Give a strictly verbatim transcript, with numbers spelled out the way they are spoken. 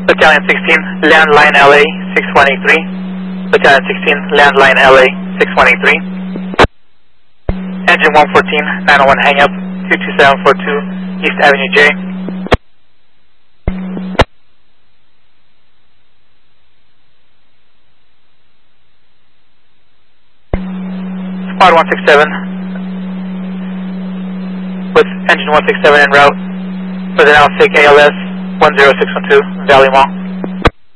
Battalion sixteen, landline L A six one eight three. Battalion sixteen, landline L A six one eight three. Engine one fourteen, nine oh one hang up, two two seven four two, East Avenue J. Squad one six seven, with engine one six seven en route for the Alsec A L S one zero six one two, Valley Mall.